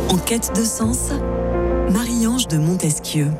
En quête de sens, Marie-Ange de Montesquieu.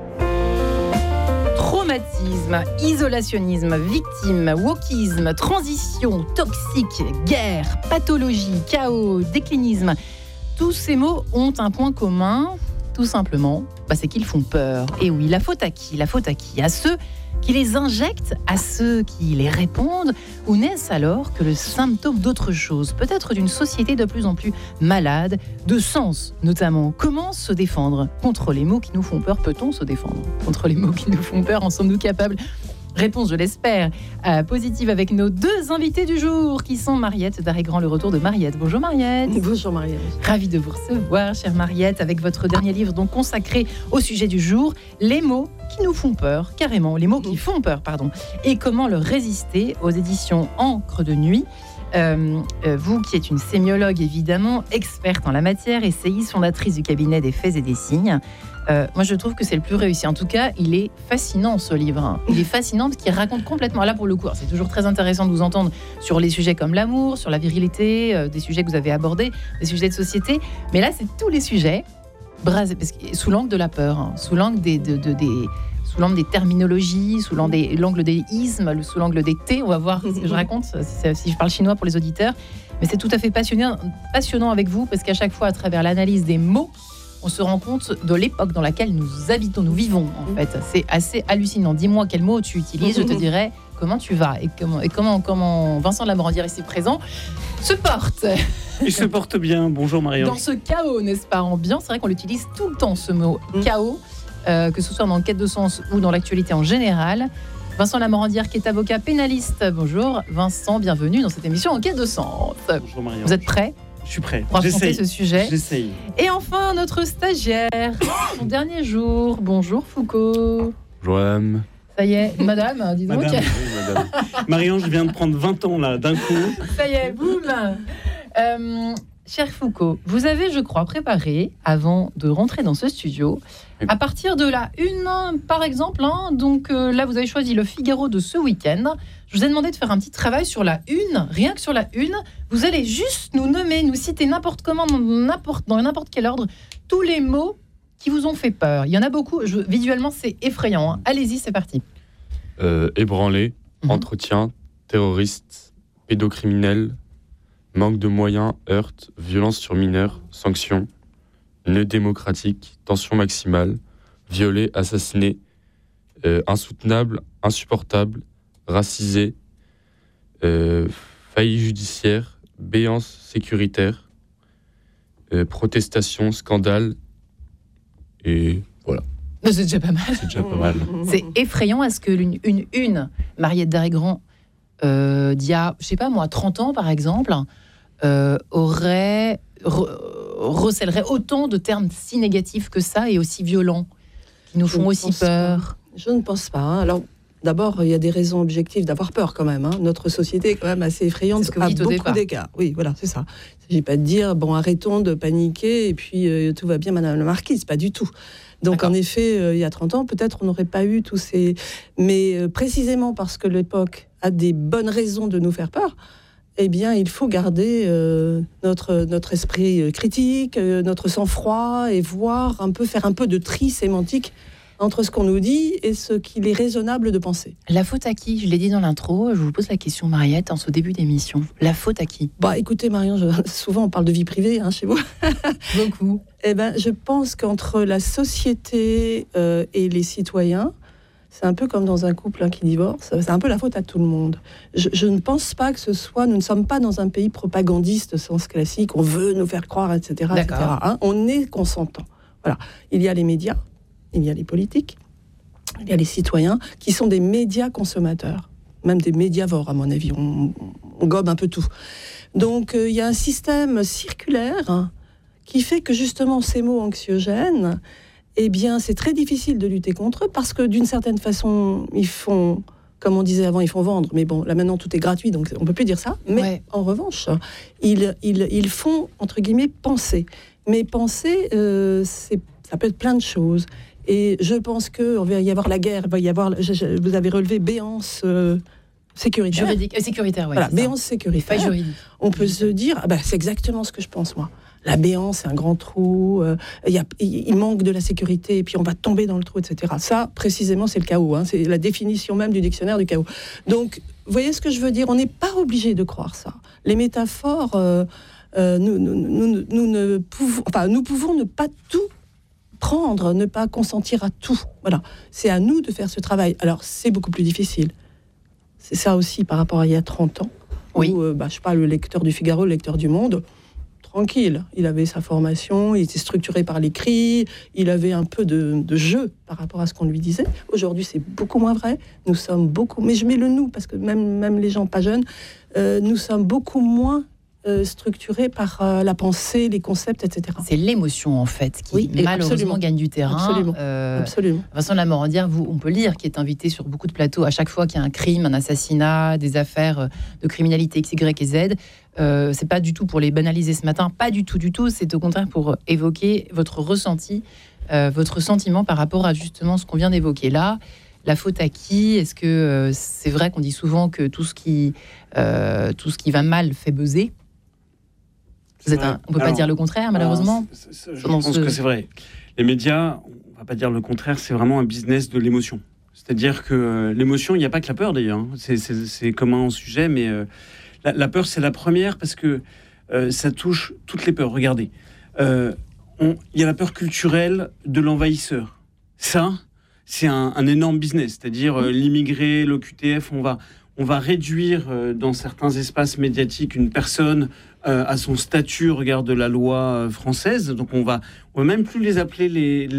Traumatisme, isolationnisme, victime, wokisme, transition, toxique, guerre, pathologie, chaos, déclinisme. Tous ces mots ont un point commun, tout simplement, c'est qu'ils font peur. Et oui, la faute à qui ? La faute à qui ? À ceux qui les injectent, à ceux qui les répondent, ou n'est-ce alors que le symptôme d'autre chose, peut-être d'une société de plus en plus malade, de sens notamment. Comment se défendre contre les mots qui nous font peur ? Peut-on se défendre contre les mots qui nous font peur ? En sommes-nous capables ? Réponse, je l'espère, positive avec nos deux invités du jour qui sont Mariette Darré-Grand, le retour de Mariette. Bonjour Mariette. Bonjour Mariette. Ravie de vous recevoir, chère Mariette, avec votre dernier livre donc consacré au sujet du jour, les mots qui nous font peur, carrément, les mots qui font peur, pardon, et comment leur résister, aux éditions Encre de nuit. Vous qui êtes une sémiologue évidemment, experte en la matière, essayiste, fondatrice du cabinet des faits et des signes. Moi je trouve que c'est le plus réussi. En tout cas, il est fascinant ce livre. Il est fascinant parce qu'il raconte complètement, là pour le coup, c'est toujours très intéressant de vous entendre sur les sujets comme l'amour, sur la virilité, des sujets que vous avez abordés, des sujets de société. Mais là, c'est tous les sujets, parce que, sous l'angle de la peur, sous l'angle sous l'angle des terminologies, sous l'angle des ismes, sous l'angle des T. On va voir ce que je raconte, si je parle chinois pour les auditeurs. Mais c'est tout à fait passionnant avec vous, parce qu'à chaque fois, à travers l'analyse des mots, on se rend compte de l'époque dans laquelle nous habitons, nous vivons en fait. C'est assez hallucinant. Dis-moi quel mot tu utilises, je te dirai comment tu vas et comment Vincent Lamorandière ici présent se porte. Il se porte bien. Bonjour Marie-Ange. Dans ce chaos, n'est-ce pas, ambiant, c'est vrai qu'on l'utilise tout le temps ce mot chaos, que ce soit dans Quête de sens ou dans l'actualité en général. Vincent Lamorandière qui est avocat pénaliste. Bonjour Vincent, bienvenue dans cette émission En Quête de sens. Bonjour Marie-Ange. Vous êtes prêts ? Je suis prêt. Pour affronter ce sujet. J'essaye. Et enfin, notre stagiaire, son dernier jour. Bonjour Foucault. Bonjour Madame. Ça y est, madame, dis donc. Madame. Oui, madame. Marie-Ange vient de prendre 20 ans là, d'un coup. Ça y est, boum. Cher Foucault, vous avez, je crois, préparé, avant de rentrer dans ce studio, à partir de la une, par exemple, donc là, vous avez choisi le Figaro de ce week-end. Je vous ai demandé de faire un petit travail sur la une, rien que sur la une. Vous allez juste nous nommer, nous citer n'importe comment, dans n'importe quel ordre, tous les mots qui vous ont fait peur. Il y en a beaucoup, visuellement, c'est effrayant. Allez-y, c'est parti. Ébranlé, entretien, terroriste, pédocriminel, manque de moyens, heurte, violence sur mineurs, sanctions, nœud démocratique, tension maximale, violé, assassiné, insoutenable, insupportable, racisé, faillite judiciaire, béance sécuritaire, protestation, scandale, et voilà. C'est déjà pas mal. C'est déjà pas mal. C'est effrayant. Est-ce que une Mariette Darré-Grand d'il y a, je sais pas moi, 30 ans par exemple, recèlerait autant de termes si négatifs que ça et aussi violents, qui nous font aussi peur? Je ne pense pas. Alors, d'abord, il y a des raisons objectives d'avoir peur quand même. Notre société est quand même assez effrayante à beaucoup d'égards. Oui, voilà, c'est ça. Il ne s'agit pas de dire, arrêtons de paniquer et puis tout va bien, Madame la Marquise, pas du tout. Donc, d'accord. En effet, il y a 30 ans, peut-être on n'aurait pas eu tous ces... Mais précisément parce que l'époque a des bonnes raisons de nous faire peur, eh bien, il faut garder notre esprit critique, notre sang-froid et faire un peu de tri sémantique entre ce qu'on nous dit et ce qu'il est raisonnable de penser. La faute à qui ? Je l'ai dit dans l'intro, je vous pose la question, Mariette, en ce début d'émission. La faute à qui ? Écoutez, Marion, souvent on parle de vie privée chez vous. Beaucoup. Je pense qu'entre la société et les citoyens, c'est un peu comme dans un couple qui divorce, c'est un peu la faute à tout le monde. Je ne pense pas que nous ne sommes pas dans un pays propagandiste au sens classique, on veut nous faire croire, etc. On est consentant. Voilà. Il y a les médias, il y a les politiques, il y a les citoyens qui sont des médias consommateurs, même des médiavores à mon avis, on gobe un peu tout. Donc il y a un système circulaire qui fait que justement ces mots anxiogènes, eh bien c'est très difficile de lutter contre eux parce que d'une certaine façon ils font, comme on disait avant, ils font vendre, mais bon là maintenant tout est gratuit donc on peut plus dire ça, mais en revanche ils font entre guillemets penser, mais penser ça peut être plein de choses. Et je pense qu'il va y avoir la guerre, il va y avoir, vous avez relevé béance sécuritaire. Sécuritaire, oui. Voilà, béance sécuritaire. Pas juridique. On peut se dire, c'est exactement ce que je pense, moi. La béance, c'est un grand trou, il manque de la sécurité, et puis on va tomber dans le trou, etc. Ça, précisément, c'est le chaos. C'est la définition même du dictionnaire du chaos. Donc, vous voyez ce que je veux dire ? On n'est pas obligé de croire ça. Les métaphores, nous pouvons ne pas tout prendre, ne pas consentir à tout. Voilà. C'est à nous de faire ce travail. Alors, c'est beaucoup plus difficile. C'est ça aussi par rapport à il y a 30 ans. Oui. Où, je sais pas, le lecteur du Figaro, le lecteur du Monde, tranquille. Il avait sa formation, il était structuré par l'écrit, il avait un peu de jeu par rapport à ce qu'on lui disait. Aujourd'hui, c'est beaucoup moins vrai. Nous sommes beaucoup... Mais je mets le nous, parce que même les gens pas jeunes, nous sommes beaucoup moins structurés par la pensée, les concepts, etc. C'est l'émotion, en fait, qui malheureusement absolument. gagne du terrain. Absolument. Vincent Lamorandière, on peut lire, qui est invité sur beaucoup de plateaux, à chaque fois qu'il y a un crime, un assassinat, des affaires de criminalité X, Y et Z. C'est pas du tout pour les banaliser ce matin, pas du tout. C'est au contraire pour évoquer votre ressenti, votre sentiment par rapport à justement ce qu'on vient d'évoquer là. La faute à qui ? Est-ce que c'est vrai qu'on dit souvent que tout ce qui va mal fait buzzer ? On ne peut pas dire le contraire, malheureusement. Je pense que c'est vrai. Les médias, on ne va pas dire le contraire, c'est vraiment un business de l'émotion. C'est-à-dire que l'émotion, il n'y a pas que la peur d'ailleurs. C'est commun en sujet, mais la peur, c'est la première parce que ça touche toutes les peurs. Regardez, il y a la peur culturelle de l'envahisseur. Ça, c'est un énorme business. C'est-à-dire l'immigré, l'OQTF, on va réduire dans certains espaces médiatiques une personne à son statut, regarde la loi française. Donc on va même plus les appeler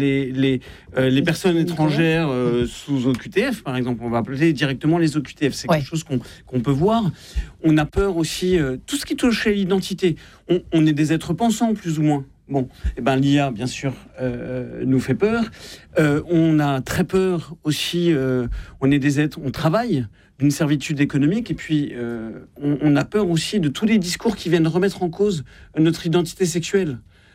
les personnes étrangères sous OQTF, par exemple. On va appeler directement les OQTF. C'est quelque chose qu'on peut voir. On a peur aussi, tout ce qui touche à l'identité. On est des êtres pensants, plus ou moins. Bon, l'IA, bien sûr, nous fait peur. On a très peur aussi, on est des êtres, on travaille d'une servitude économique, et puis on a peur aussi de tous les discours qui viennent remettre en cause notre identité sexuelle.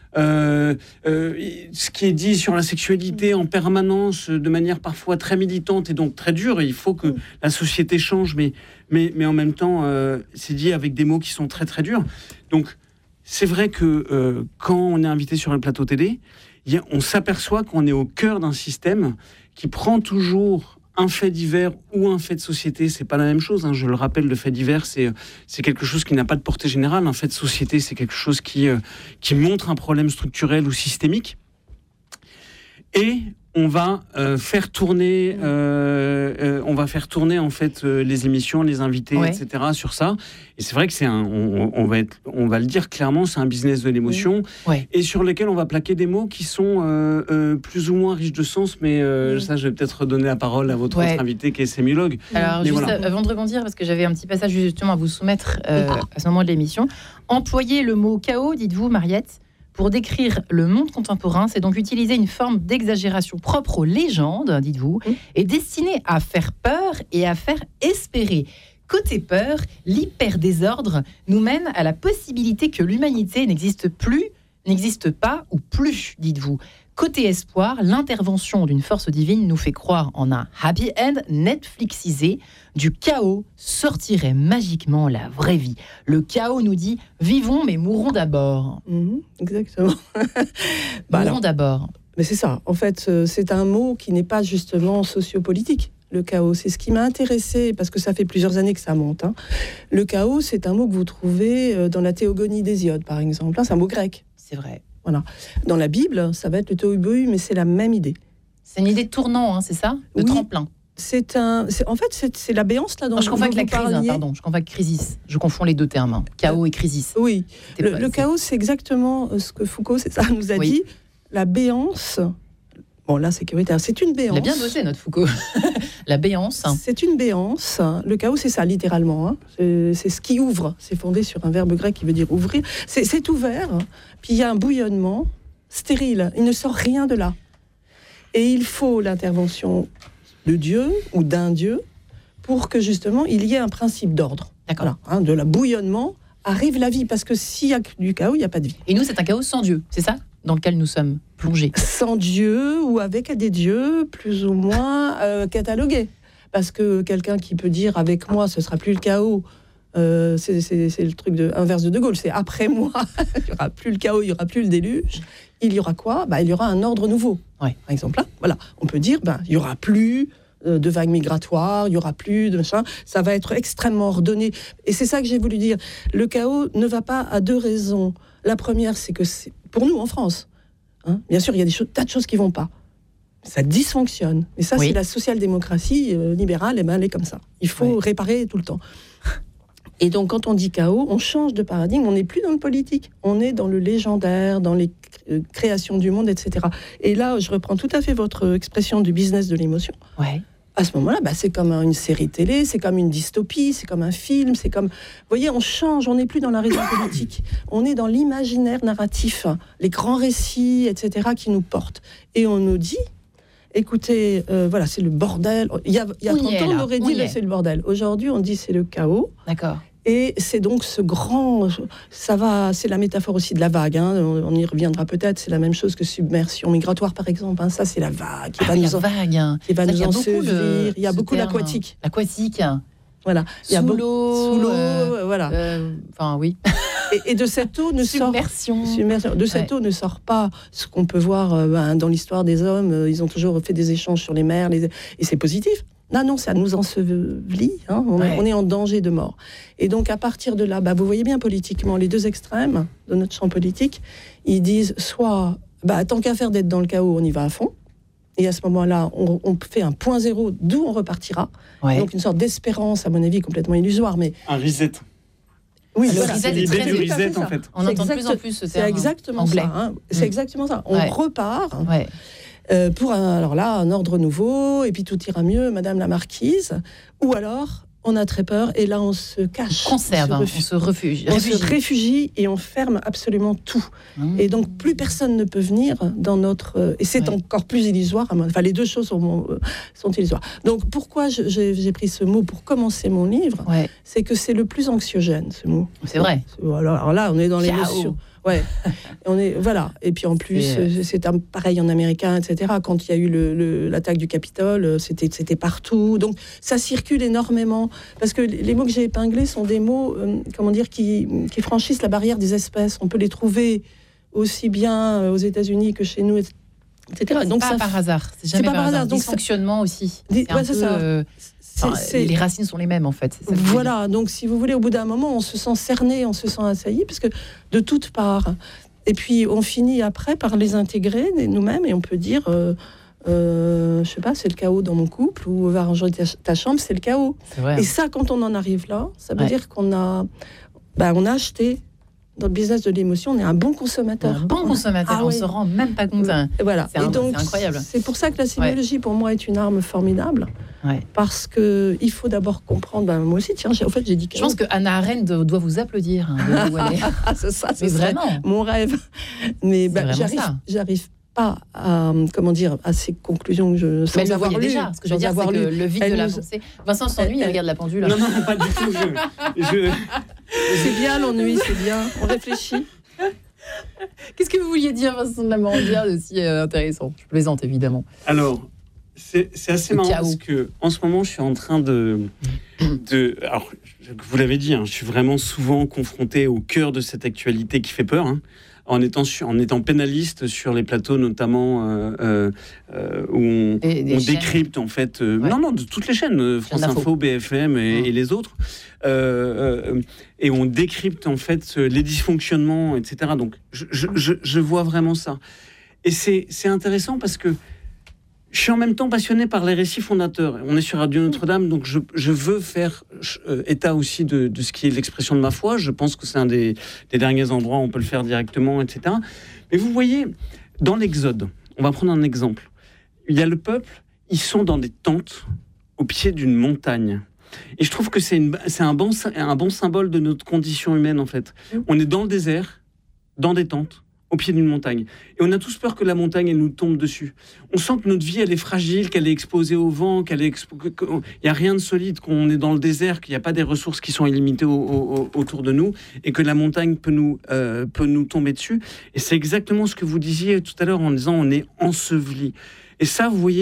Ce qui est dit sur la sexualité en permanence, de manière parfois très militante et donc très dure, et il faut que la société change, mais en même temps, c'est dit avec des mots qui sont très très durs. Donc, c'est vrai que quand on est invité sur un plateau télé, on s'aperçoit qu'on est au cœur d'un système qui prend toujours un fait divers ou un fait de société. C'est pas la même chose. Je le rappelle, le fait divers, c'est quelque chose qui n'a pas de portée générale. Un fait de société, c'est quelque chose qui montre un problème structurel ou systémique. Et on va faire tourner en fait les émissions, les invités, etc. sur ça. Et c'est vrai que on va le dire clairement, c'est un business de l'émotion et sur lequel on va plaquer des mots qui sont plus ou moins riches de sens. Mais ça, je vais peut-être redonner la parole à votre autre invité qui est sémiologue. Alors, avant de rebondir, parce que j'avais un petit passage justement à vous soumettre à ce moment de l'émission. Employer le mot chaos, dites-vous, Mariette, pour décrire le monde contemporain, c'est donc utiliser une forme d'exagération propre aux légendes, dites-vous, et destinée à faire peur et à faire espérer. Côté peur, l'hyper-désordre nous mène à la possibilité que l'humanité n'existe pas ou plus, dites-vous. Côté espoir, l'intervention d'une force divine nous fait croire en un happy end Netflixisé. Du chaos sortirait magiquement la vraie vie. Le chaos nous dit « Vivons mais mourons d'abord ». Exactement. Mourons d'abord. Mais c'est ça. En fait, c'est un mot qui n'est pas justement sociopolitique. Le chaos, c'est ce qui m'a intéressé, parce que ça fait plusieurs années que ça monte. Le chaos, c'est un mot que vous trouvez dans la Théogonie d'Hésiode, par exemple. C'est un mot grec. C'est vrai. Voilà. Dans la Bible, ça va être le tohu-bohu, mais c'est la même idée. C'est une idée de tournant, c'est ça ? De tremplin. C'est la béance là dont je confonds avec la crise, pardon. Je confonds avec crisis. Je confonds les deux termes. Chaos et crisis. Oui. Le chaos, c'est exactement ce que Foucault, nous a dit. La béance. Bon, l'insécurité, c'est une béance. Il a bien bossé, notre Foucault. La béance. C'est une béance. Le chaos, c'est ça, littéralement. C'est ce qui ouvre. C'est fondé sur un verbe grec qui veut dire ouvrir. C'est ouvert, puis il y a un bouillonnement stérile. Il ne sort rien de là. Et il faut l'intervention de Dieu ou d'un Dieu pour que, justement, il y ait un principe d'ordre. D'accord. Voilà, de la bouillonnement arrive la vie. Parce que s'il y a du chaos, il n'y a pas de vie. Et nous, c'est un chaos sans Dieu, c'est ça ? Dans lequel nous sommes plongés. Sans Dieu ou avec des dieux plus ou moins catalogués. Parce que quelqu'un qui peut dire avec moi ce sera plus le chaos, C'est le truc inverse de Gaulle. C'est après moi, il n'y aura plus le chaos, il n'y aura plus le déluge. Il y aura quoi ? Il y aura un ordre nouveau. Ouais. Par exemple, là, voilà, on peut dire, il n'y aura plus de vagues migratoires, il n'y aura plus de machin. Ça va être extrêmement ordonné. Et c'est ça que j'ai voulu dire. Le chaos ne va pas à deux raisons. La première, c'est que c'est pour nous en France. Bien sûr, il y a tas de choses qui ne vont pas. Ça dysfonctionne. Et ça, c'est la social-démocratie libérale, elle est comme ça. Il faut réparer tout le temps. Et donc, quand on dit chaos, on change de paradigme. On n'est plus dans le politique. On est dans le légendaire, dans les créations du monde, etc. Et là, je reprends tout à fait votre expression du business de l'émotion. Ouais. À ce moment-là, c'est comme une série télé, c'est comme une dystopie, c'est comme un film, c'est comme... Vous voyez, on change, on n'est plus dans la raison politique. On est dans l'imaginaire narratif, les grands récits, etc., qui nous portent. Et on nous dit... Écoutez, voilà, c'est le bordel. Il y a 30 ans, on aurait dit c'est le bordel. Aujourd'hui, on dit c'est le chaos. D'accord. Et c'est donc ce grand... c'est la métaphore aussi de la vague. On y reviendra peut-être. C'est la même chose que submersion migratoire, par exemple. Ça, c'est la vague qui va nous ensevelir. Il y a beaucoup d'aquatique. Aquatique. Voilà. Sous l'eau. Voilà. Enfin, oui. Et de cette eau ne submersion. De cette eau ne sort pas ce qu'on peut voir dans l'histoire des hommes. Ils ont toujours fait des échanges sur les mers, et c'est positif. Non, ça nous ensevelit. On est en danger de mort. Et donc, à partir de là, vous voyez bien politiquement, les deux extrêmes de notre champ politique, ils disent soit, tant qu'à faire d'être dans le chaos, on y va à fond. Et à ce moment-là, on fait un point zéro, d'où on repartira. Ouais. Donc, une sorte d'espérance, à mon avis, complètement illusoire. Mais... Un reset. Oui, reset, l'idée du reset, en fait. On entend de plus en plus ce terme. C'est exactement anglais. Ça. C'est exactement ça. On repart pour un ordre nouveau, et puis tout ira mieux, Madame la Marquise. Ou alors, on a très peur, et là, on se cache. On se réfugie. On se réfugie, et on ferme absolument tout. Et donc, plus personne ne peut venir dans notre... Et c'est encore plus illusoire. Enfin, les deux choses sont illusoires. Donc, pourquoi j'ai pris ce mot pour commencer mon livre ? C'est que c'est le plus anxiogène, ce mot. C'est vrai. Alors là, on est dans l'émotion. Ouais, voilà. Et puis en plus, c'est pareil en américain, etc. Quand il y a eu l'attaque du Capitole, c'était partout. Donc ça circule énormément. Parce que les mots que j'ai épinglés sont des mots, qui franchissent la barrière des espèces. On peut les trouver aussi bien aux États-Unis que chez nous, etc. Donc pas par hasard. C'est jamais par hasard. Donc dysfonctionnement aussi. Les racines sont les mêmes en fait. Voilà, donc si vous voulez, au bout d'un moment, on se sent cerné, on se sent assailli, parce que de toutes parts. Et puis on finit après par les intégrer nous-mêmes, et on peut dire, je sais pas, c'est le chaos dans mon couple, ou va ranger ta chambre, c'est le chaos. C'est vrai, et ça, quand on en arrive là, ça veut dire qu'on a acheté. Dans le business de l'émotion, on est un bon consommateur. On se rend même pas compte. Voilà. C'est incroyable. C'est pour ça que la sémiologie, pour moi, est une arme formidable. Parce que il faut d'abord comprendre. Moi aussi, tiens, j'ai dit. Je pense que Hannah Arendt doit vous applaudir. C'est vraiment mon rêve. Mais j'arrive pas à ces conclusions sans avoir lu. Déjà, ce que je veux dire, c'est que le vide de la pensée. Vincent s'ennuie, il regarde la pendule. Non, pas du tout. C'est bien l'ennui, c'est bien. On réfléchit. Qu'est-ce que vous vouliez dire, Vincent de la Morandière, de si intéressant ? Je plaisante, évidemment. Alors, c'est assez marrant parce que en ce moment, je suis en train alors, vous l'avez dit, je suis vraiment souvent confronté au cœur de cette actualité qui fait peur. En étant pénaliste sur les plateaux, notamment où on décrypte en fait, de toutes les chaînes, France Info, BFM et les autres, et on décrypte en fait les dysfonctionnements, etc. Donc je vois vraiment ça, et c'est intéressant parce que je suis en même temps passionné par les récits fondateurs. On est sur Radio Notre-Dame, donc je veux faire état aussi de ce qui est l'expression de ma foi. Je pense que c'est un des derniers endroits où on peut le faire directement, etc. Mais vous voyez, dans l'Exode, on va prendre un exemple. Il y a le peuple, ils sont dans des tentes au pied d'une montagne. Et je trouve que c'est un bon symbole de notre condition humaine, en fait. On est dans le désert, dans des tentes, au pied d'une montagne. Et on a tous peur que la montagne, elle nous tombe dessus. On sent que notre vie, elle est fragile, qu'elle est exposée au vent, qu'il n'y a rien de solide, qu'on est dans le désert, qu'il n'y a pas des ressources qui sont illimitées autour de nous, et que la montagne peut nous tomber dessus. Et c'est exactement ce que vous disiez tout à l'heure en disant on est enseveli. Et ça, vous voyez,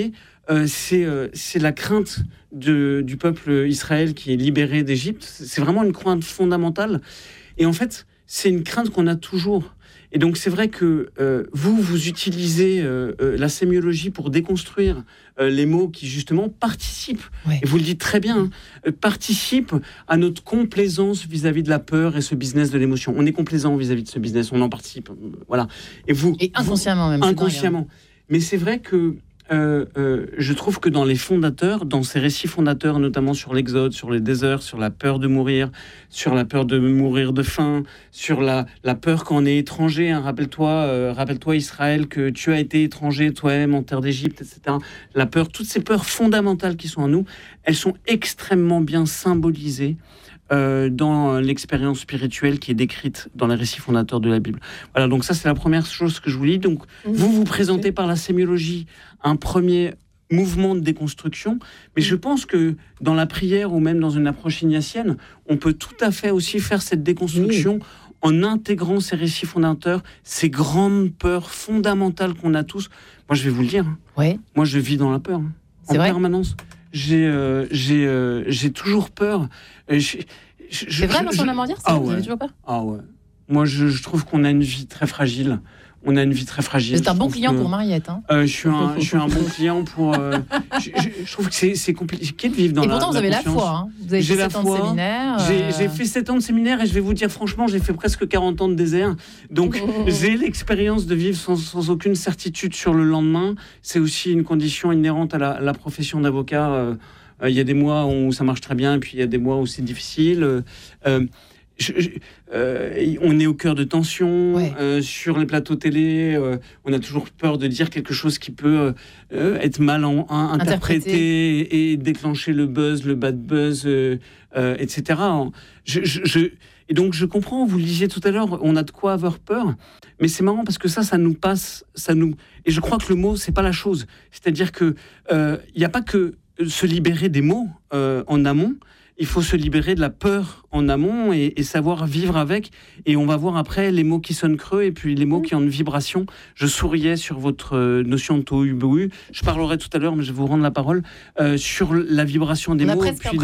c'est la crainte du peuple Israël qui est libéré d'Égypte. C'est vraiment une crainte fondamentale. Et en fait, c'est une crainte qu'on a toujours. Et donc, c'est vrai que vous utilisez la sémiologie pour déconstruire les mots qui, justement, participent, et vous le dites très bien, participent à notre complaisance vis-à-vis de la peur et ce business de l'émotion. On est complaisant vis-à-vis de ce business, on en participe. Voilà. Et inconsciemment même. Inconsciemment. Mais c'est vrai que je trouve que dans les fondateurs, dans ces récits fondateurs, notamment sur l'Exode, sur les déserts, sur la peur de mourir, sur la peur de mourir de faim, sur la peur quand on est étranger, hein, rappelle-toi Israël, que tu as été étranger toi-même en terre d'Égypte, etc. La peur, toutes ces peurs fondamentales qui sont en nous, elles sont extrêmement bien symbolisées dans l'expérience spirituelle qui est décrite dans les récits fondateurs de la Bible. Voilà, donc ça c'est la première chose que je vous lis. Donc vous présentez par la sémiologie un premier mouvement de déconstruction, mais je pense que dans la prière ou même dans une approche ignatienne, on peut tout à fait aussi faire cette déconstruction en intégrant ces récits fondateurs, ces grandes peurs fondamentales qu'on a tous. Moi je vais vous le dire, moi je vis dans la peur en permanence. J'ai toujours peur. C'est vrai, Vincent Lamandière, vous avez toujours peur ? Ah ouais. Moi, je trouve qu'on a une vie très fragile. On a une vie très fragile. C'est un bon client pour Mariette. Hein. Je suis un bon client pour... je trouve que c'est compliqué de vivre dans la confiance. Et pourtant, vous avez la foi. Hein. Vous avez fait 7 ans de séminaire. J'ai fait 7 ans de séminaire et je vais vous dire franchement, j'ai fait presque 40 ans de désert. Donc, j'ai l'expérience de vivre sans aucune certitude sur le lendemain. C'est aussi une condition inhérente à la profession d'avocat. Il y a des mois où ça marche très bien, et puis il y a des mois où c'est difficile. On est au cœur de tensions sur les plateaux télé. On a toujours peur de dire quelque chose qui peut être mal interprété et déclencher le buzz, le bad buzz, etc. Et donc je comprends, vous le disiez tout à l'heure, on a de quoi avoir peur, mais c'est marrant parce que ça nous passe, et je crois que le mot, c'est pas la chose. C'est-à-dire que il n'y a pas que se libérer des mots en amont, il faut se libérer de la peur en amont et savoir vivre avec. Et on va voir après les mots qui sonnent creux et puis les mots qui ont une vibration. Je souriais sur votre notion de tohu-bohu. Je parlerai tout à l'heure, mais je vais vous rendre la parole, sur la vibration des mots et puis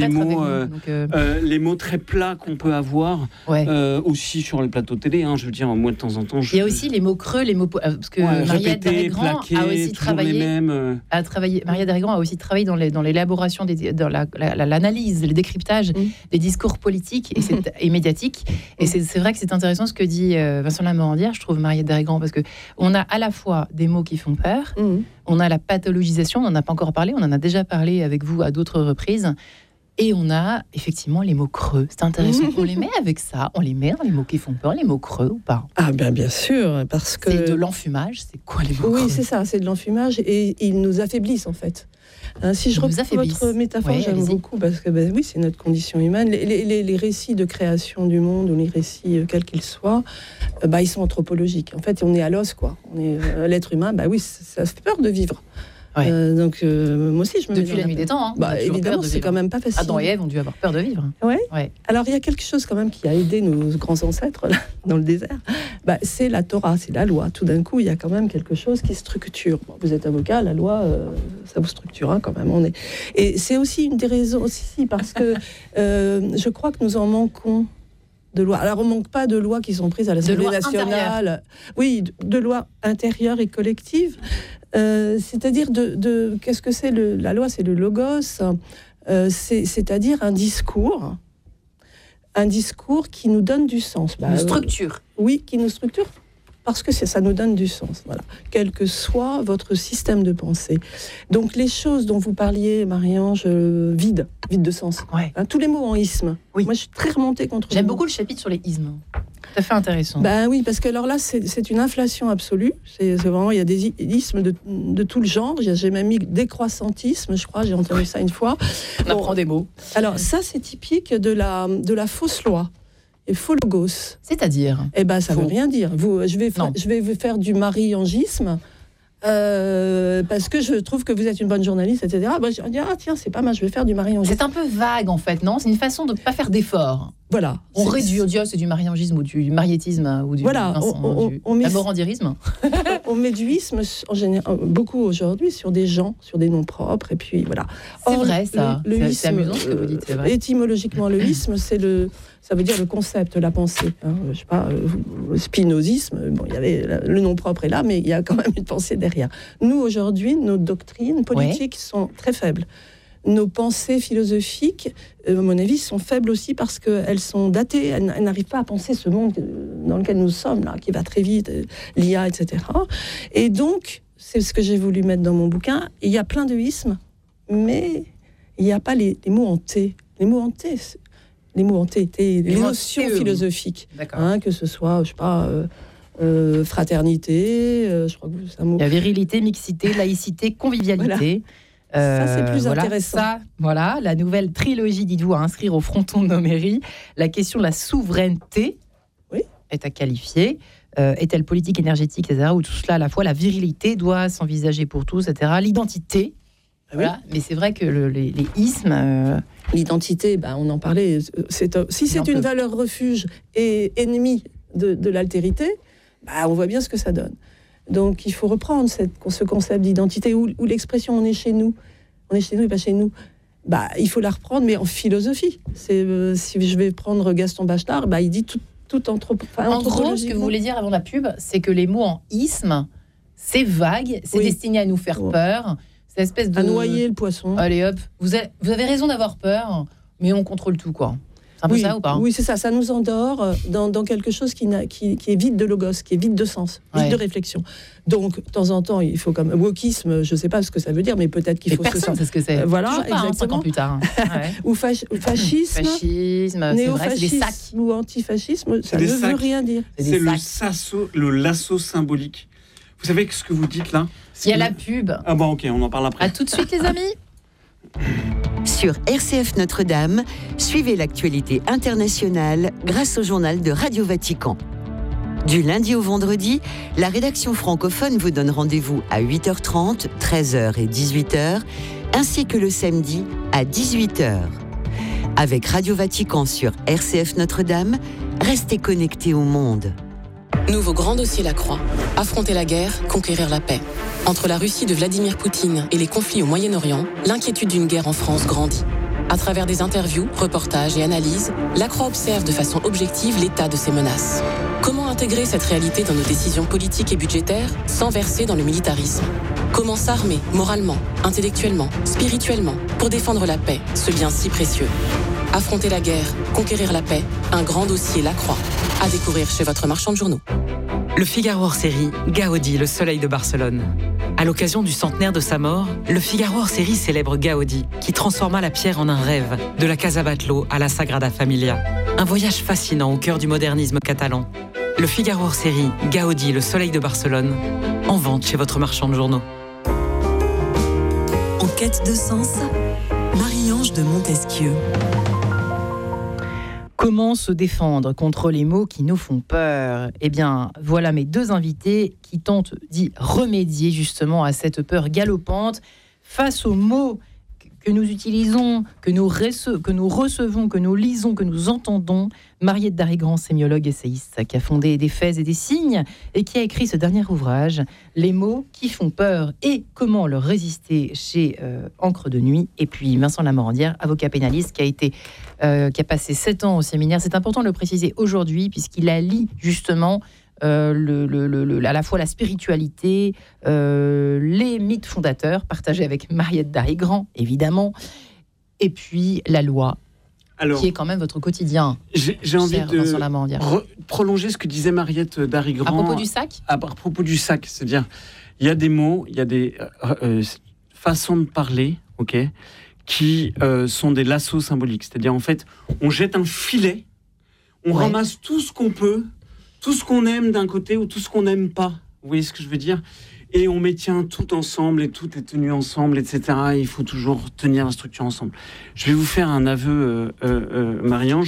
les mots très plats qu'on peut avoir aussi sur les plateaux télé. Hein, je veux dire, moi de temps en temps... Il y a aussi les mots creux, les mots... Parce que Mariette Darrigrand a aussi travaillé... Mariette Darrigrand a aussi travaillé dans l'élaboration, dans l'analyse, le décryptage des discours politiques et médiatiques. Et c'est vrai que c'est intéressant ce que dit Vincent Lamandière, je trouve, Mariette Darrigrand, parce qu'on a à la fois des mots qui font peur, on a la pathologisation, on n'en a pas encore parlé, on en a déjà parlé avec vous à d'autres reprises, et on a effectivement les mots creux. C'est intéressant. On les met avec ça, on les met dans les mots qui font peur, les mots creux ou pas ? Ah bien sûr, parce que... C'est de l'enfumage, c'est quoi les mots creux ? Oui, c'est ça, c'est de l'enfumage, et ils nous affaiblissent en fait. Si je reprends votre métaphore, j'aime beaucoup, parce que oui, c'est notre condition humaine. Les récits de création du monde, ou les récits quels qu'ils soient, ils sont anthropologiques. En fait, on est à l'os, quoi. On est l'être humain. Oui, ça fait peur de vivre. Donc moi aussi, je me depuis la nuit des temps. Hein, évidemment, c'est quand même pas facile. Adam et Ève ont dû avoir peur de vivre. Ouais. Alors il y a quelque chose quand même qui a aidé nos grands ancêtres là, dans le désert. C'est la Torah, c'est la loi. Tout d'un coup, il y a quand même quelque chose qui structure. Vous êtes avocat, la loi, ça vous structure quand même. Et c'est aussi une des raisons aussi parce que je crois que nous en manquons de lois. Alors on ne manque pas de lois qui sont prises à l'Assemblée nationale. Oui, de lois intérieures et collectives. C'est-à-dire qu'est-ce que c'est la loi, c'est le logos, c'est-à-dire un discours qui nous donne du sens. Une structure. Oui, qui nous structure parce que ça nous donne du sens, voilà. Quel que soit votre système de pensée. Donc les choses dont vous parliez, Marie-Ange, vides de sens. Tous les mots en isme. Oui. Moi, je suis très remontée contre. J'aime beaucoup le chapitre sur les ismes. Tout à fait intéressant. Oui, parce que alors là, c'est une inflation absolue. C'est vraiment, il y a des ismes de tout le genre. J'ai même mis décroissantisme, je crois. J'ai entendu ça une fois. On apprend des mots. Alors ça, c'est typique de la fausse loi. Et faux logos. C'est-à-dire ça ne veut rien dire. Je vais faire du mariangisme parce que je trouve que vous êtes une bonne journaliste, etc. Je vais dire, tiens, c'est pas mal, je vais faire du mariangisme. C'est un peu vague, en fait, non ? C'est une façon de ne pas faire d'efforts. Voilà. On réduit au Dieu, c'est du mariangisme ou du mariétisme ou du amorandirisme. On met du isme en général, beaucoup aujourd'hui sur des gens, sur des noms propres, et puis voilà. C'est vrai, ça. C'est amusant ce que vous dites, c'est vrai. Étymologiquement, le isme, ça veut dire le concept, la pensée. Je sais pas, spinozisme, bon, il y avait le nom propre est là, mais il y a quand même une pensée derrière. Nous, aujourd'hui, nos doctrines politiques sont très faibles. Nos pensées philosophiques, à mon avis, sont faibles aussi parce qu'elles sont datées. Elles n'arrivent pas à penser ce monde dans lequel nous sommes, là, qui va très vite, l'IA, etc. Et donc, c'est ce que j'ai voulu mettre dans mon bouquin. Il y a plein de ismes, mais il n'y a pas les mots en T. Les mots en T, les notions philosophiques. Que ce soit, je sais pas... fraternité, je crois que c'est un mot. Il y a virilité, mixité, laïcité, convivialité. Voilà. Ça, c'est plus intéressant. Voilà, la nouvelle trilogie, dites-vous, à inscrire au fronton de nos mairies. La question de la souveraineté est à qualifier. Est-elle politique, énergétique, etc. Ou tout cela à la fois, la virilité doit s'envisager pour tous, etc. L'identité. Voilà. Mais c'est vrai que les ismes... L'identité, on en parlait. Si c'est une valeur refuge et ennemie de l'altérité, on voit bien ce que ça donne. Donc il faut reprendre ce concept d'identité ou l'expression on est chez nous et pas chez nous. Il faut la reprendre, mais en philosophie. Si je vais prendre Gaston Bachelard, il dit tout anthropologiquement. En gros, ce que vous voulez dire avant la pub, c'est que les mots en isme, c'est vague, c'est destiné à nous faire peur. C'est espèce de... À noyer le poisson. Allez hop, vous avez raison d'avoir peur, mais on contrôle tout, quoi. C'est un peu ça ou pas ? Oui, c'est ça. Ça nous endort dans quelque chose qui est vide de logos, qui est vide de sens, vide de réflexion. Donc, de temps en temps, il faut comme wokisme, je ne sais pas ce que ça veut dire, mais peut-être qu'il faut... Personne ne sait ce que c'est. Voilà, exactement. 5 ans plus tard. Ou fascisme, néofascisme ou antifascisme, ça ne veut rien dire. C'est le lasso symbolique. Vous savez ce que vous dites là ? Il y a la pub. Ah bon, ok, on en parle après. À tout de suite, les amis. Sur RCF Notre-Dame, suivez l'actualité internationale grâce au journal de Radio Vatican. Du lundi au vendredi, la rédaction francophone vous donne rendez-vous à 8h30, 13h et 18h, ainsi que le samedi à 18h. Avec Radio Vatican sur RCF Notre-Dame, restez connectés au monde. Nouveau grand dossier La Croix. Affronter la guerre, conquérir la paix. Entre la Russie de Vladimir Poutine et les conflits au Moyen-Orient, l'inquiétude d'une guerre en France grandit. À travers des interviews, reportages et analyses, La Croix observe de façon objective l'état de ces menaces. Comment intégrer cette réalité dans nos décisions politiques et budgétaires sans verser dans le militarisme ? Comment s'armer moralement, intellectuellement, spirituellement pour défendre la paix, ce lien si précieux ? Affronter la guerre, conquérir la paix, un grand dossier La Croix. À découvrir chez votre marchand de journaux. Le Figaro hors série, Gaudi, le soleil de Barcelone. À l'occasion du centenaire de sa mort, le Figaro hors série célèbre Gaudi, qui transforma la pierre en un rêve, de la Casa Batlló à la Sagrada Familia. Un voyage fascinant au cœur du modernisme catalan. Le Figaro hors série, Gaudi, le soleil de Barcelone, en vente chez votre marchand de journaux. En quête de sens, Marie-Ange de Montesquieu. Comment se défendre contre les mots qui nous font peur ? Eh bien, voilà mes deux invités qui tentent d'y remédier justement à cette peur galopante face aux mots que nous utilisons, que nous recevons, que nous lisons, que nous entendons. Mariette Darigrand, sémiologue essayiste, qui a fondé Des faits et des signes et qui a écrit ce dernier ouvrage, Les mots qui font peur et comment leur résister chez Encre de Nuit. Et puis Vincent Lamorandière, avocat pénaliste, qui a passé 7 ans au séminaire. C'est important de le préciser aujourd'hui puisqu'il allie justement à la fois la spiritualité, les mythes fondateurs partagés avec Mariette Darigrand, évidemment, et puis la loi, qui est quand même votre quotidien. J'ai envie de prolonger ce que disait Mariette Darigrand. À propos du sac ? À propos du sac, c'est-à-dire, il y a des mots, il y a des façons de parler, qui sont des lassos symboliques. C'est-à-dire, en fait, on jette un filet, on ramasse tout ce qu'on peut, tout ce qu'on aime d'un côté ou tout ce qu'on n'aime pas. Vous voyez ce que je veux dire ? Et on maintient tout ensemble et tout est tenu ensemble, etc. Il faut toujours tenir la structure ensemble. Je vais vous faire un aveu, Marie-Ange.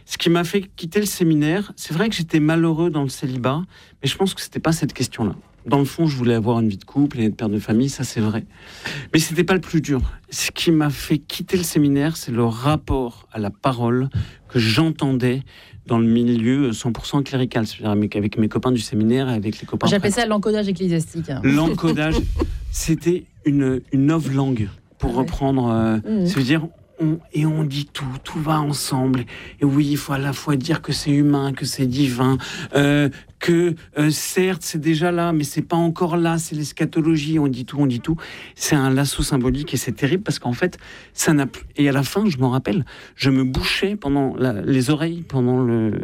Ce qui m'a fait quitter le séminaire, c'est vrai que j'étais malheureux dans le célibat, mais je pense que c'était pas cette question-là. Dans le fond, je voulais avoir une vie de couple et être père de famille, ça c'est vrai. Mais c'était pas le plus dur. Ce qui m'a fait quitter le séminaire, c'est le rapport à la parole que j'entendais dans le milieu 100% clérical, c'est-à-dire avec mes copains du séminaire et avec les copains. J'appelle ça l'encodage ecclésiastique. L'encodage, c'était une novlangue, pour reprendre. Ça veut dire, on dit tout va ensemble. Et oui, il faut à la fois dire que c'est humain, que c'est divin, que certes c'est déjà là, mais c'est pas encore là, c'est l'eschatologie, on dit tout. C'est un lasso symbolique et c'est terrible parce qu'en fait, ça n'a plus... Et à la fin, je m'en rappelle, je me bouchais pendant les oreilles, pendant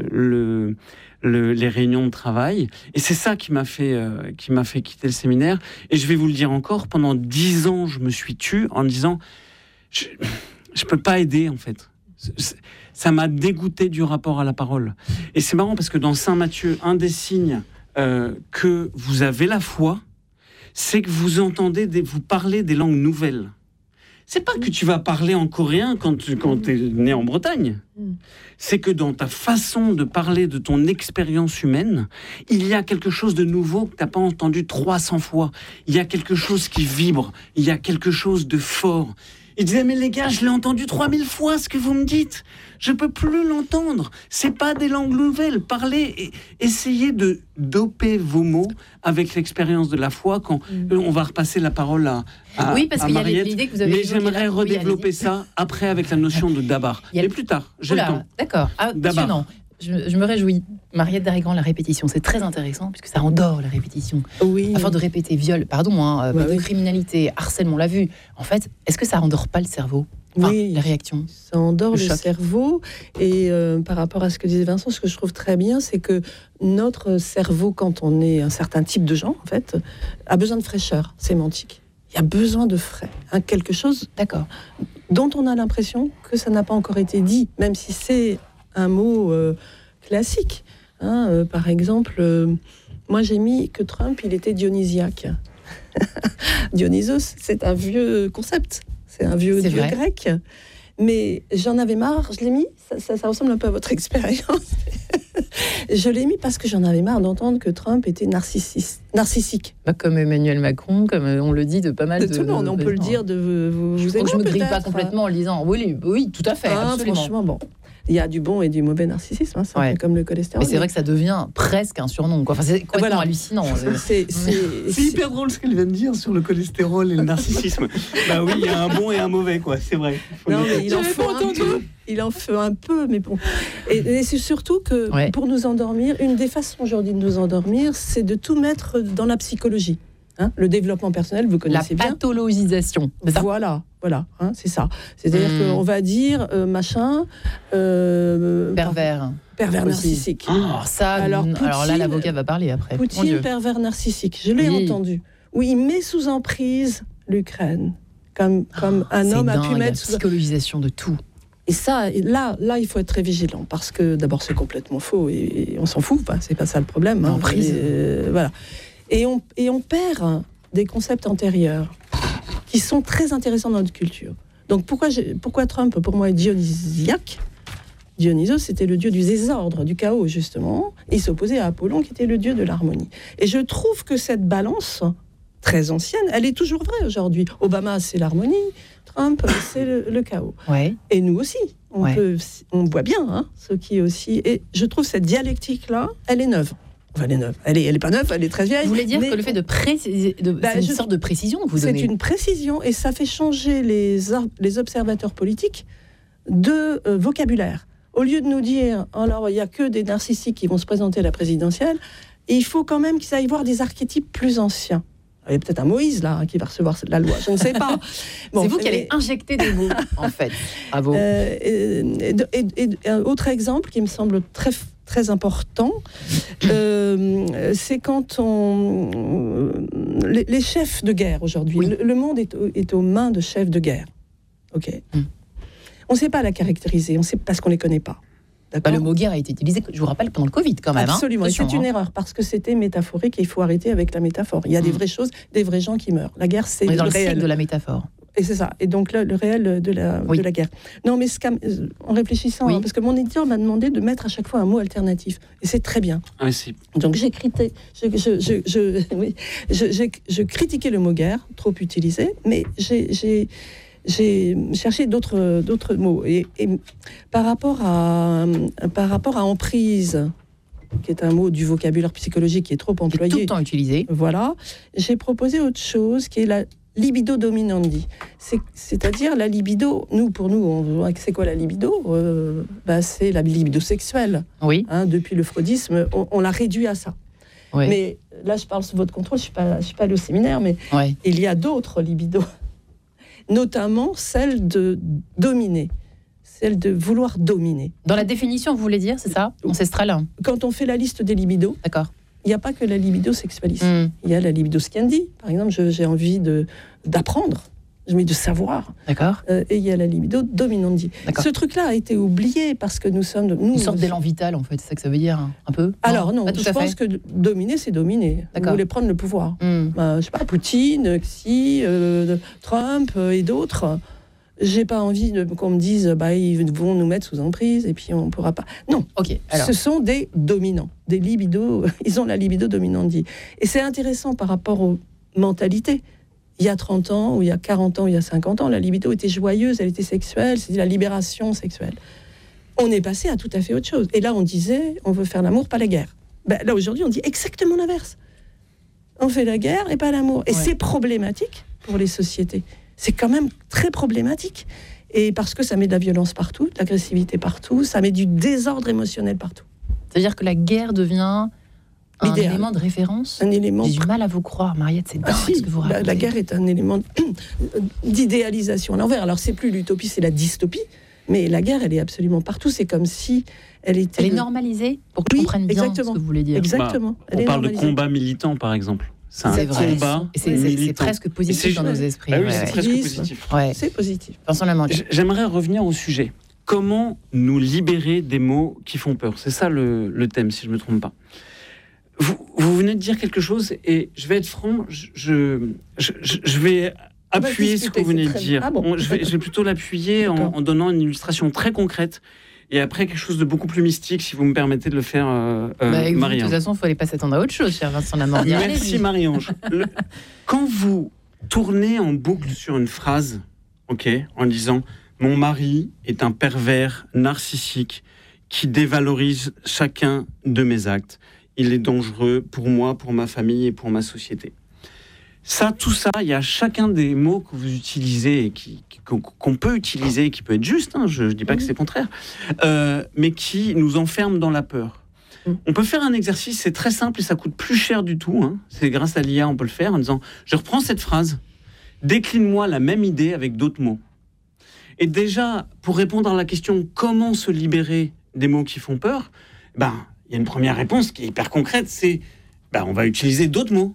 les réunions de travail, et c'est ça qui m'a fait quitter le séminaire. Et je vais vous le dire encore, pendant 10 ans, je me suis tué en me disant, je peux pas aider en fait. Ça m'a dégoûté du rapport à la parole. Et c'est marrant parce que dans Saint Matthieu, un des signes que vous avez la foi, c'est que vous entendez, vous parlez des langues nouvelles. C'est pas que tu vas parler en coréen quand tu es né en Bretagne. C'est que dans ta façon de parler de ton expérience humaine, il y a quelque chose de nouveau que tu n'as pas entendu 300 fois. Il y a quelque chose qui vibre. Il y a quelque chose de fort. Il disait, mais les gars, je l'ai entendu 3000 fois ce que vous me dites. Je peux plus l'entendre. C'est pas des langues nouvelles. Parlez et essayez de doper vos mots avec l'expérience de la foi quand on va repasser la parole à oui, parce qu'il y a Mariette. l'idée que vous avez... Mais j'aimerais redévelopper ça après avec la notion de dabar. Mais plus tard, j'ai le temps. D'accord, passionnant. Je me réjouis. Mariette Darigrand, la répétition, c'est très intéressant puisque ça endort la répétition. Oui. À force de répéter viol, pédocriminalité, harcèlement, on l'a vu. En fait, est-ce que ça endort pas le cerveau ? Oui, la réaction. Ça endort le choc. Cerveau. Et par rapport à ce que disait Vincent, ce que je trouve très bien, c'est que notre cerveau, quand on est un certain type de gens, en fait, a besoin de fraîcheur sémantique. Il y a besoin de frais. Quelque chose dont on a l'impression que ça n'a pas encore été dit, même si c'est un mot classique. Par exemple, moi j'ai mis que Trump, il était dionysiaque. Dionysos, c'est un vieux concept. C'est un vieux dieu grec. Mais j'en avais marre, je l'ai mis, ça ressemble un peu à votre expérience. Je l'ai mis parce que j'en avais marre d'entendre que Trump était narcissique. Comme Emmanuel Macron, comme on le dit de pas mal de... Tout le monde, on peut le dire de vous je ne me grille pas complètement en le disant. Oui, tout à fait, absolument. Franchement, bon. Il y a du bon et du mauvais narcissisme, c'est un peu comme le cholestérol. Mais c'est vrai que ça devient presque un surnom, quoi. Enfin, c'est complètement hallucinant. C'est hyper drôle ce qu'elle vient de dire sur le cholestérol et le narcissisme. Bah oui, il y a un bon et un mauvais, quoi. C'est vrai. Non, mais il en faut un peu, mais bon. Et c'est surtout que pour nous endormir, une des façons aujourd'hui de nous endormir, c'est de tout mettre dans la psychologie. Le développement personnel, vous connaissez bien. La pathologisation. Voilà, c'est ça. C'est-à-dire qu'on va dire machin... pervers narcissique. Alors là, l'avocat va parler après. Poutine, pervers narcissique. Je l'ai entendu. Oui, il met sous emprise l'Ukraine. Comme un homme a pu mettre... La psychologisation de tout. Et ça, là, il faut être très vigilant. Parce que d'abord, c'est complètement faux. Et on s'en fout. C'est pas ça le problème. Voilà. Et on perd des concepts antérieurs qui sont très intéressants dans notre culture. Donc pourquoi Trump, pour moi, est dionysiaque ? Dionysos, c'était le dieu du désordre, du chaos, justement. Et il s'opposait à Apollon, qui était le dieu de l'harmonie. Et je trouve que cette balance, très ancienne, elle est toujours vraie aujourd'hui. Obama, c'est l'harmonie. Trump, c'est le chaos. Ouais. Et nous aussi. On voit bien ce qui est aussi... Et je trouve cette dialectique-là, elle est neuve. Enfin, elle est neuve. Elle est pas neuve, elle est très vieille. Vous voulez dire que le fait de préciser, c'est une sorte de précision que vous donnez. C'est une précision et ça fait changer les observateurs politiques de vocabulaire. Au lieu de nous dire, alors il y a que des narcissiques qui vont se présenter à la présidentielle, il faut quand même qu'ils aillent voir des archétypes plus anciens. Il y a peut-être un Moïse là qui va recevoir la loi, je ne sais pas. C'est vous qui allez injecter des mots, en fait. Bravo. Et un autre exemple qui me semble très important, c'est quand les chefs de guerre aujourd'hui. Le monde est aux mains de chefs de guerre. Ok. On ne sait pas la caractériser, on sait parce qu'on les connaît pas. Le mot guerre a été utilisé, je vous rappelle, pendant le Covid quand même. Absolument, c'est une erreur parce que c'était métaphorique et il faut arrêter avec la métaphore. Il y a des vraies choses, des vrais gens qui meurent. La guerre, c'est on est dans le réel. siècle de la métaphore. Et c'est ça. Et donc là, le réel de la guerre. Non, mais en réfléchissant, parce que mon éditeur m'a demandé de mettre à chaque fois un mot alternatif. Et c'est très bien. Ah, si. Donc je critiquais le mot guerre, trop utilisé, mais j'ai cherché d'autres mots. Et par rapport à emprise, qui est un mot du vocabulaire psychologique qui est trop employé, tout le temps utilisé. Voilà. J'ai proposé autre chose qui est la libido dominandi. C'est-à-dire la libido, pour nous, c'est quoi la libido ? C'est la libido sexuelle. Oui. Depuis le freudisme, on l'a réduit à ça. Oui. Mais là, je parle sous votre contrôle, je suis pas allée au séminaire, mais il y a d'autres libidos, notamment celle de dominer. Celle de vouloir dominer. Dans la définition, vous voulez dire, c'est ça, ancestrale ? Quand on fait la liste des libidos, d'accord. Il n'y a pas que la libido sexualiste. Il y a la libido scandi, par exemple, j'ai envie d'apprendre, j'ai envie de savoir. D'accord. Et il y a la libido dominandi. D'accord. Ce truc-là a été oublié parce que nous sommes... Une sorte d'élan vital, en fait, c'est ça que ça veut dire, un peu ? Alors non, je pense que dominer, c'est dominer. D'accord. Vous voulez prendre le pouvoir. Je sais pas, Poutine, Xi, Trump et d'autres... J'ai pas envie qu'on me dise ils vont nous mettre sous emprise et puis on pourra pas. Non. Ok. Alors. Ce sont des dominants, des libidos. Ils ont la libido dominandi. Et c'est intéressant par rapport aux mentalités. Il y a 30 ans, ou il y a 40 ans, ou il y a 50 ans, la libido était joyeuse, elle était sexuelle, c'était la libération sexuelle. On est passé à tout à fait autre chose. Et là, on disait, on veut faire l'amour, pas la guerre. Là, aujourd'hui, on dit exactement l'inverse. On fait la guerre et pas l'amour. Et c'est problématique pour les sociétés. C'est quand même très problématique. Et parce que ça met de la violence partout, de l'agressivité partout, ça met du désordre émotionnel partout. C'est-à-dire que la guerre devient un élément de référence ? Un élément... J'ai du mal à vous croire, Mariette, c'est dingue ce que vous racontez. La guerre est un élément d'idéalisation à l'envers. Alors, c'est plus l'utopie, c'est la dystopie. Mais la guerre, elle est absolument partout. C'est comme si elle était... Elle est normalisée, pour qu'on comprenne bien ce que vous voulez dire. Exactement. On parle de combat militant, par exemple. C'est vrai. C'est presque positif dans nos esprits. Oui, c'est presque positif. C'est positif. J'aimerais revenir au sujet. Comment nous libérer des mots qui font peur ? C'est ça le thème, si je ne me trompe pas. Vous venez de dire quelque chose, et je vais être franc, je vais appuyer ce que vous venez de dire. Je vais plutôt l'appuyer en donnant une illustration très concrète. Et après, quelque chose de beaucoup plus mystique, si vous me permettez de le faire, Marie-Ange. De toute façon, il ne fallait pas s'attendre à autre chose, cher Vincent Lamorbier. Merci, Marie-Ange. Quand vous tournez en boucle sur une phrase, en disant « Mon mari est un pervers narcissique qui dévalorise chacun de mes actes. Il est dangereux pour moi, pour ma famille et pour ma société. » Tout ça, il y a chacun des mots que vous utilisez et qu'on peut utiliser, qui peut être juste, je ne dis pas que c'est le contraire, mais qui nous enferme dans la peur. On peut faire un exercice, c'est très simple et ça coûte plus cher du tout. C'est grâce à l'IA, on peut le faire en disant « Je reprends cette phrase, décline-moi la même idée avec d'autres mots. » Et déjà, pour répondre à la question « Comment se libérer des mots qui font peur ?», il y a une première réponse qui est hyper concrète, c'est on va utiliser d'autres mots.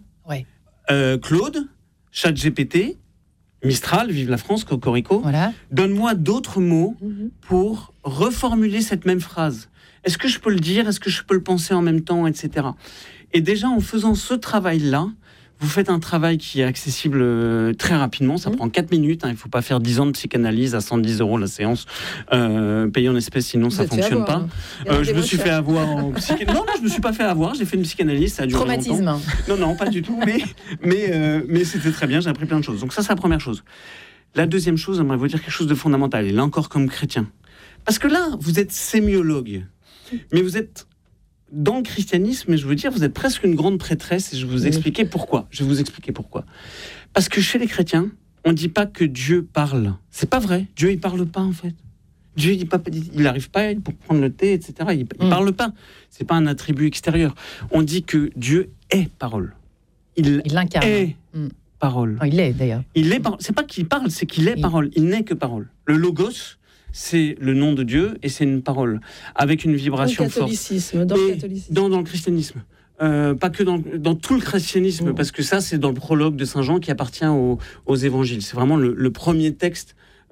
Claude, ChatGPT, Mistral, Vive la France, Cocorico, donne-moi d'autres mots pour reformuler cette même phrase. Est-ce que je peux le dire ? Est-ce que je peux le penser en même temps, etc. Et déjà, en faisant ce travail-là, vous faites un travail qui est accessible très rapidement. Ça prend 4 minutes. Il ne faut pas faire 10 ans de psychanalyse à 110 € la séance. Payé en espèces, sinon ça ne fonctionne pas. Je me suis fait avoir en psychanalyse. Non, je ne me suis pas fait avoir. J'ai fait une psychanalyse. Ça a duré longtemps. Non, pas du tout. Mais c'était très bien. J'ai appris plein de choses. Donc ça, c'est la première chose. La deuxième chose, j'aimerais vous dire quelque chose de fondamental. Et là encore, comme chrétien. Parce que là, vous êtes sémiologue. Mais vous êtes... dans le christianisme, je veux dire, vous êtes presque une grande prêtresse, et je vais vous expliquer pourquoi. Parce que chez les chrétiens, on ne dit pas que Dieu parle. C'est pas vrai. Dieu, il parle pas, en fait. Dieu, il n'arrive pas pour prendre le thé, etc. Il parle pas. C'est pas un attribut extérieur. On dit que Dieu est parole. Il l'incarne. Est parole. Il est, d'ailleurs. Il est parole. C'est pas qu'il parle, c'est qu'il est parole. Il n'est que parole. Le logos, c'est le nom de Dieu et c'est une parole avec une vibration forte. Dans le catholicisme. Dans le christianisme. Pas que dans tout le christianisme, parce que ça, c'est dans le prologue de Saint Jean qui appartient aux évangiles. C'est vraiment le premier texte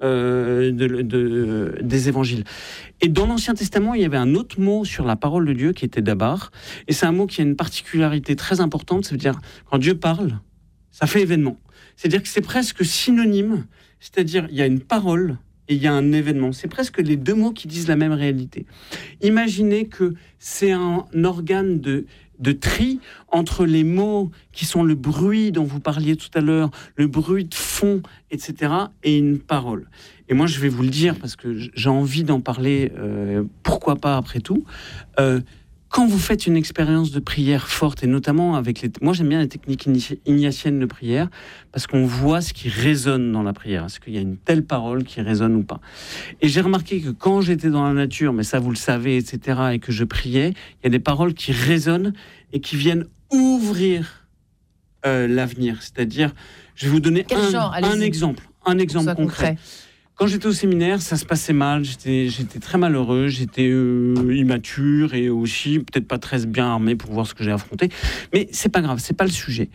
des évangiles. Et dans l'Ancien Testament, il y avait un autre mot sur la parole de Dieu qui était dabar. Et c'est un mot qui a une particularité très importante. Ça veut dire, quand Dieu parle, ça fait événement. C'est-à-dire que c'est presque synonyme C'est-à-dire, il y a une parole et il y a un événement. C'est presque les deux mots qui disent la même réalité. Imaginez que c'est un organe de tri entre les mots qui sont le bruit dont vous parliez tout à l'heure, le bruit de fond, etc., et une parole. Et moi, je vais vous le dire, parce que j'ai envie d'en parler, pourquoi pas après tout. Quand vous faites une expérience de prière forte, et notamment avec moi j'aime bien les techniques ignatiennes de prière, parce qu'on voit ce qui résonne dans la prière. Est-ce qu'il y a une telle parole qui résonne ou pas? Et j'ai remarqué que quand j'étais dans la nature, mais ça vous le savez, etc., et que je priais, il y a des paroles qui résonnent et qui viennent ouvrir l'avenir. C'est-à-dire, je vais vous donner un exemple concret. Quand j'étais au séminaire, ça se passait mal, j'étais très malheureux, j'étais immature et aussi peut-être pas très bien armé pour voir ce que j'ai affronté. Mais c'est pas grave, c'est pas le sujet.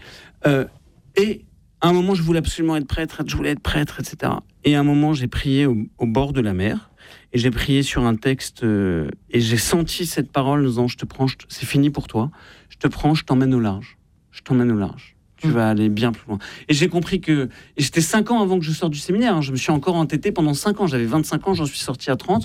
Et à un moment, je voulais absolument être prêtre, etc. Et à un moment, j'ai prié au bord de la mer et j'ai prié sur un texte et j'ai senti cette parole nous disant, je te prends, c'est fini pour toi, je te prends, je t'emmène au large. Je t'emmène au large. Tu vas aller bien plus loin. Et j'ai compris que... Et j'étais 5 ans avant que je sorte du séminaire. Hein. Je me suis encore entêté pendant 5 ans. J'avais 25 ans, j'en suis sorti à 30.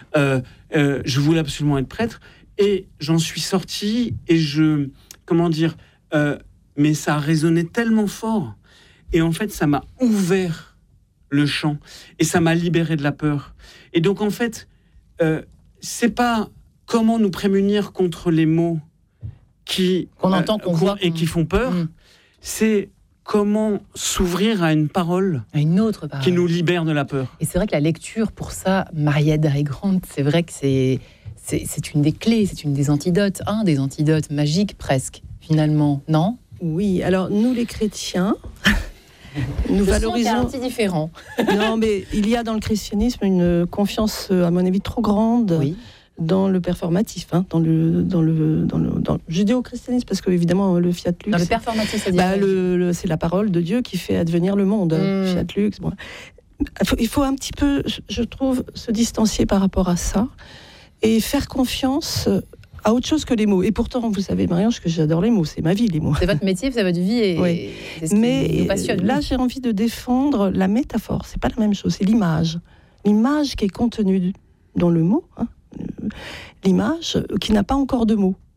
Je voulais absolument être prêtre. Et j'en suis sorti et je... Comment dire mais ça a résonné tellement fort. Et en fait, ça m'a ouvert le champ. Et ça m'a libéré de la peur. Et donc, en fait, c'est pas comment nous prémunir contre les mots qu'on entend, qu'on voit et qui font peur. C'est comment s'ouvrir à une parole, une autre parole, qui nous libère de la peur. Et c'est vrai que la lecture, pour ça, Mariette Darry-Grant, c'est vrai que c'est une des clés, c'est une des antidotes, un des antidotes magiques presque, finalement, non? Oui, alors nous les chrétiens, nous valorisons... C'est un petit différent. Non, mais il y a dans le christianisme une confiance, à mon avis, trop grande... Oui. Dans le performatif, hein, dans le judéo-christianisme, parce que évidemment le fiat lux. Dans le performatif, c'est-à-dire c'est la parole de Dieu qui fait advenir le monde. Fiat lux. Bon. Il faut un petit peu, je trouve, se distancier par rapport à ça et faire confiance à autre chose que les mots. Et pourtant, vous savez, Marie-Ange, que j'adore les mots. C'est ma vie, les mots. C'est votre métier, c'est votre vie, et oui. C'est ce qui nous passionne. Là, j'ai envie de défendre la métaphore. C'est pas la même chose. C'est l'image. L'image qui est contenue dans le mot. Hein. L'image qui n'a pas encore de mots.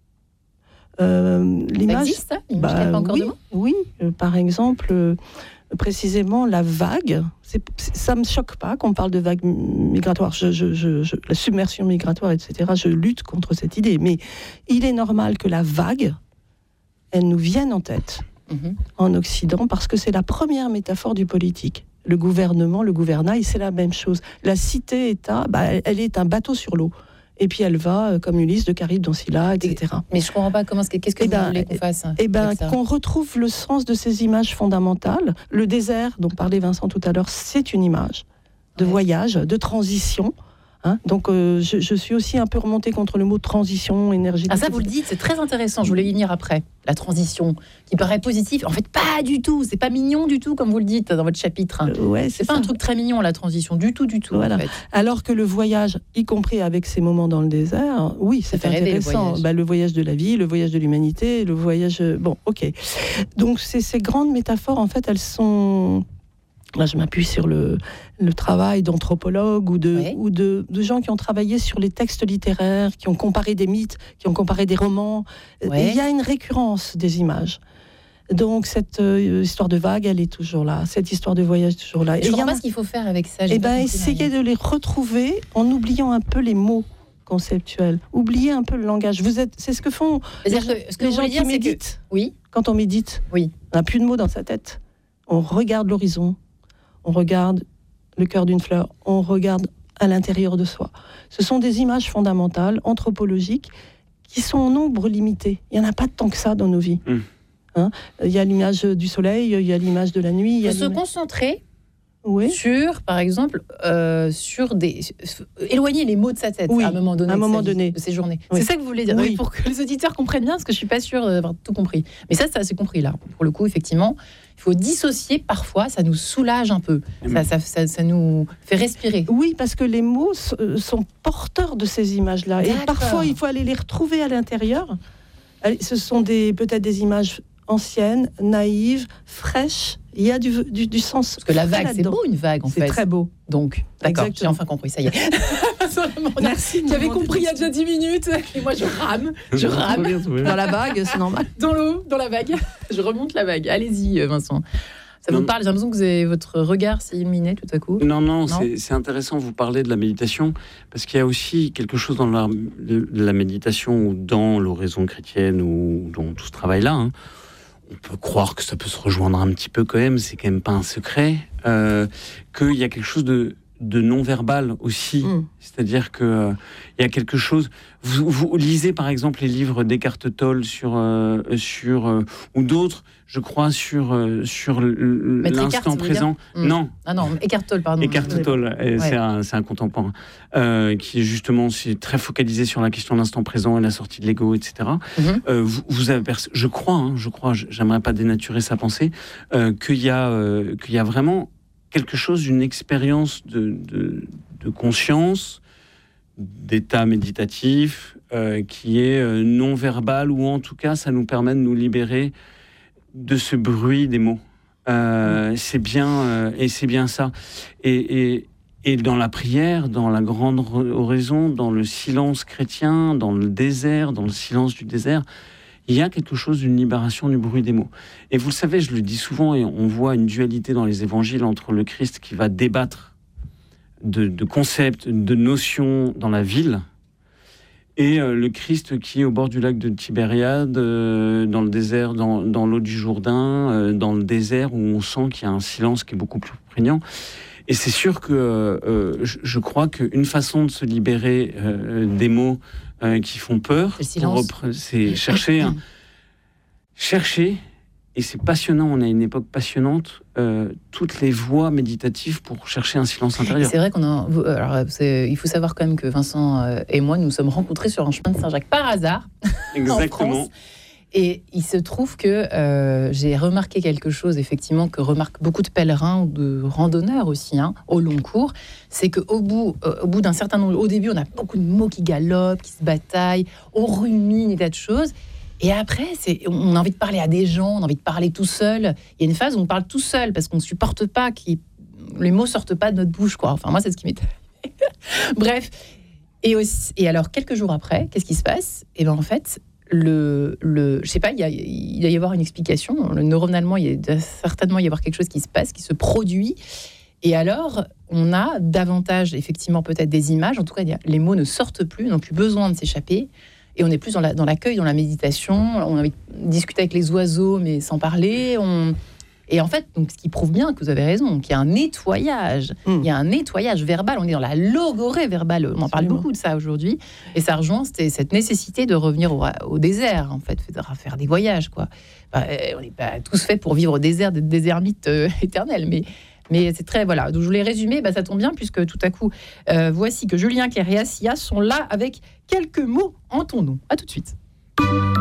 L'image, ça existe, hein, l'image qui n'a pas encore de mots ? Oui, par exemple, précisément la vague. Ça ne me choque pas qu'on parle de vague migratoire. La submersion migratoire, etc. Je lutte contre cette idée. Mais il est normal que la vague, elle nous vienne en tête en Occident, parce que c'est la première métaphore du politique. Le gouvernement, le gouvernail, c'est la même chose. La cité-État, elle est un bateau sur l'eau. Et puis elle va, comme Ulysse, de Charybde dans Scylla, etc. Mais je ne comprends pas qu'est-ce que vous voulez qu'on fasse. Qu'on retrouve le sens de ces images fondamentales. Le désert, dont parlait Vincent tout à l'heure, c'est une image de voyage, de transition. Hein, donc je suis aussi un peu remontée contre le mot transition énergétique. Ah, ça vous le dites, c'est très intéressant, je voulais y venir après. La transition, qui paraît positive, en fait pas du tout, c'est pas mignon du tout comme vous le dites dans votre chapitre. C'est pas un truc très mignon, la transition, du tout. Voilà. En fait. Alors que le voyage, y compris avec ces moments dans le désert, oui, c'est intéressant. Le voyage de la vie, le voyage de l'humanité, le voyage... Bon, ok. Donc ces grandes métaphores, en fait, elles sont... Là, je m'appuie sur le travail d'anthropologues ou de gens qui ont travaillé sur les textes littéraires, qui ont comparé des mythes, qui ont comparé des romans. Il y a une récurrence des images. Donc, cette histoire de vague, elle est toujours là. Cette histoire de voyage est toujours là. Je ne comprends pas ce qu'il faut faire avec ça. Essayer de les retrouver en oubliant un peu les mots conceptuels. Oublier un peu le langage. C'est ce que font les gens qui méditent. Oui. Quand on médite, on n'a plus de mots dans sa tête. On regarde l'horizon. On regarde le cœur d'une fleur, on regarde à l'intérieur de soi. Ce sont des images fondamentales, anthropologiques, qui sont en nombre limité. Il n'y en a pas tant que ça dans nos vies. Hein, il y a l'image du soleil, il y a l'image de la nuit. Il y a se concentrer sur, par exemple, éloigner les mots de sa tête à un moment donné, de ses journées. Oui. C'est ça que vous voulez dire, pour que les auditeurs comprennent bien, parce que je ne suis pas sûre d'avoir tout compris. Mais ça c'est compris là. Pour le coup, effectivement, il faut dissocier parfois, ça nous soulage un peu, ça nous fait respirer. Oui, parce que les mots sont porteurs de ces images-là. Et parfois, il faut aller les retrouver à l'intérieur. Ce sont peut-être des images anciennes, naïves, fraîches. Il y a du sens. Parce que la vague, c'est là-dedans. beau une vague en fait. C'est très beau. Donc, d'accord, Exactement. j'ai enfin compris, ça y est. Merci. Qui avait compris il y a déjà 10 minutes. Et moi, je rame Dans la vague, c'est normal. dans l'eau, dans la vague. Je remonte la vague. Allez-y, Vincent. Ça vous parle, j'ai l'impression que votre regard s'est illuminé tout à coup. Non, c'est intéressant, vous parlez de la méditation, parce qu'il y a aussi quelque chose dans la méditation ou dans l'oraison chrétienne ou dans tout ce travail-là. Hein. On peut croire que ça peut se rejoindre un petit peu quand même, c'est quand même pas un secret, qu'il y a quelque chose de non-verbal aussi. C'est-à-dire qu'il y a quelque chose... Vous lisez par exemple les livres d'Eckhart Tolle sur ou d'autres, je crois, sur l'instant présent. Non. Ah non, Eckhart Tolle, pardon. Eckhart Tolle, c'est un contemporain qui est justement très focalisé sur la question de l'instant présent et la sortie de l'ego, etc. Vous avez je crois, j'aimerais pas dénaturer sa pensée, qu'il y a vraiment quelque chose, une expérience de conscience, d'état méditatif, qui est non verbal, ou en tout cas, ça nous permet de nous libérer de ce bruit des mots. C'est bien, et c'est bien ça. Et dans la prière, dans la grande oraison, dans le silence chrétien, dans le désert, dans le silence du désert, il y a quelque chose d'une libération du bruit des mots. Et vous le savez, je le dis souvent, et on voit une dualité dans les évangiles entre le Christ qui va débattre de concepts, de notions dans la ville, et le Christ qui est au bord du lac de Tibériade, dans le désert, dans l'eau du Jourdain, dans le désert où on sent qu'il y a un silence qui est beaucoup plus prégnant. Et c'est sûr que je crois qu'une façon de se libérer des mots qui font peur, c'est chercher, et c'est passionnant, on a une époque passionnante, toutes les voies méditatives pour chercher un silence intérieur. Et c'est vrai il faut savoir quand même que Vincent et moi, nous sommes rencontrés sur un chemin de Saint-Jacques par hasard. Exactement. En France. Et il se trouve que j'ai remarqué quelque chose, effectivement, que remarquent beaucoup de pèlerins ou de randonneurs aussi, au long cours, c'est qu'au bout d'un certain nombre... Au début, on a beaucoup de mots qui galopent, qui se bataillent, on rumine des tas de choses. Et après, on a envie de parler à des gens, on a envie de parler tout seul. Il y a une phase où on parle tout seul, parce qu'on ne supporte pas que les mots ne sortent pas de notre bouche, quoi. Enfin, moi, c'est ce qui m'est arrivé. Bref. Et alors, quelques jours après, qu'est-ce qui se passe ? Et bien, en fait... je sais pas, il doit y avoir une explication. Neuronalement, il doit certainement y avoir quelque chose qui se passe, qui se produit. Et alors, on a davantage, effectivement, peut-être des images. En tout cas, les mots ne sortent plus, n'ont plus besoin de s'échapper. Et on est plus dans l'accueil, dans la méditation. On a envie de discuter avec les oiseaux, mais sans parler. Et en fait, donc, ce qui prouve bien que vous avez raison, qu'il y a un nettoyage. Il y a un nettoyage verbal. On est dans la logorée verbale. On en parle beaucoup de ça aujourd'hui. Et ça rejoint cette nécessité de revenir au désert, en fait, faire des voyages, quoi. On n'est pas tous faits pour vivre au désert, des ermites éternels, mais c'est très... Voilà, donc je voulais résumer, ça tombe bien, puisque tout à coup, voici que Julien Clerc et Assia sont là avec quelques mots en ton nom. À tout de suite.